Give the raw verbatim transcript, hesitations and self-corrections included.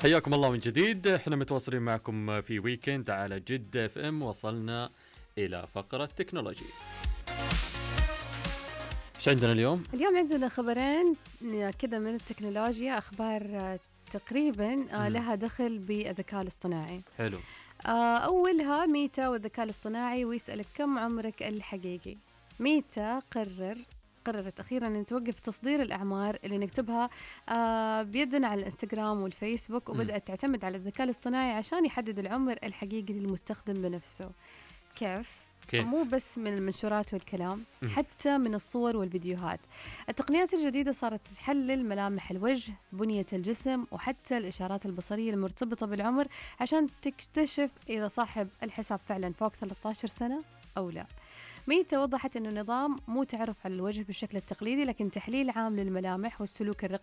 حياكم الله من جديد. احنا متواصلين معكم في ويكند على جد اف ام. وصلنا الى فقرة تكنولوجي. ايش عندنا اليوم؟ اليوم عندنا خبرين كذا من التكنولوجيا، اخبار تقريبا لها دخل بالذكاء الاصطناعي. حلو. اولها ميتا والذكاء الاصطناعي، ويسألك كم عمرك الحقيقي. ميتا قرر قررت أخيراً أن توقف تصدير الأعمار اللي نكتبها آه بيدنا على الإنستغرام والفيسبوك، وبدأت تعتمد على الذكاء الاصطناعي عشان يحدد العمر الحقيقي للمستخدم بنفسه. كيف؟ كيف؟ مو بس من المنشورات والكلام، حتى من الصور والفيديوهات. التقنيات الجديدة صارت تحلل ملامح الوجه، بنية الجسم، وحتى الإشارات البصرية المرتبطة بالعمر عشان تكتشف إذا صاحب الحساب فعلاً فوق ثلاثة عشر سنة أو لا. ميتا وضحت أنه النظام مو تعرف على الوجه بالشكل التقليدي، لكن تحليل عام للملامح والسلوك